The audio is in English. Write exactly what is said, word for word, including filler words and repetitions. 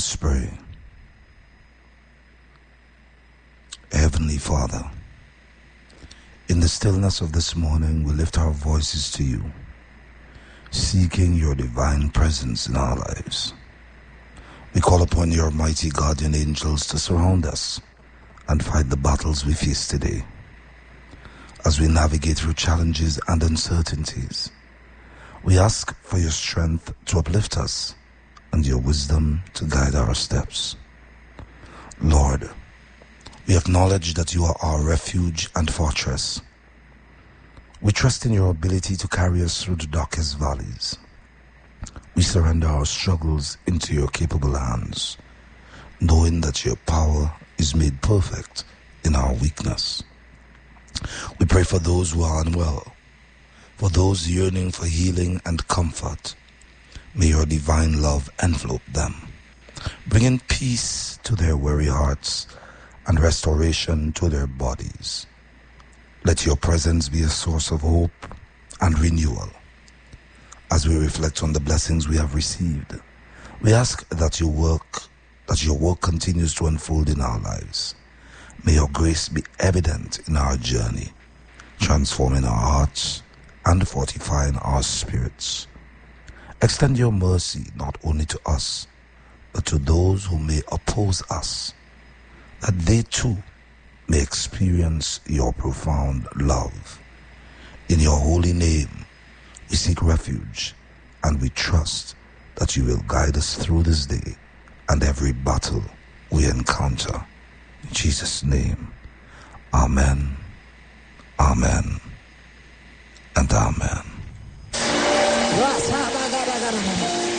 us pray. Heavenly Father, in the stillness of this morning, we lift our voices to you, seeking your divine presence in our lives. We call upon your mighty guardian angels to surround us and fight the battles we face today. As we navigate through challenges and uncertainties, we ask for your strength to uplift us and your wisdom to guide our steps. Lord, we acknowledge that you are our refuge and fortress. We trust in your ability to carry us through the darkest valleys. We surrender our struggles into your capable hands, knowing that your power is made perfect in our weakness. We pray for those who are unwell, for those yearning for healing and comfort. May your divine love envelop them, bringing peace to their weary hearts and restoration to their bodies. Let your presence be a source of hope and renewal. As we reflect on the blessings we have received, we ask that your work, that your work continues to unfold in our lives. May your grace be evident in our journey, transforming our hearts and fortifying our spirits. Extend your mercy not only to us, but to those who may oppose us, that they too may experience your profound love. In your holy name, we seek refuge, and we trust that you will guide us through this day and every battle we encounter. In Jesus' name, amen, amen, and amen.